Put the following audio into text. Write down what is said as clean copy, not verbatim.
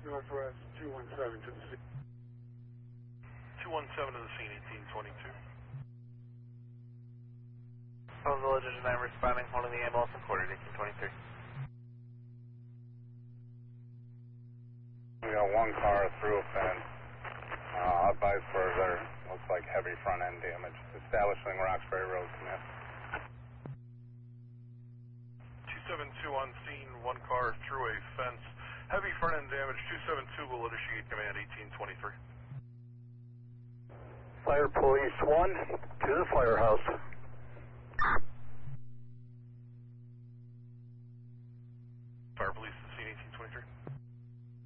Northwest 217 to the scene. 217 to the scene, 1822. Home Village and I'm responding, holding the ambulance and quartered, 1823. We got one car through a fence. Advised for there looks like heavy front end damage. Establishing Roxbury Road, command. 272 on scene, one car through a fence. Heavy front end damage, 272 will initiate command, 1823. Fire Police 1 to the firehouse.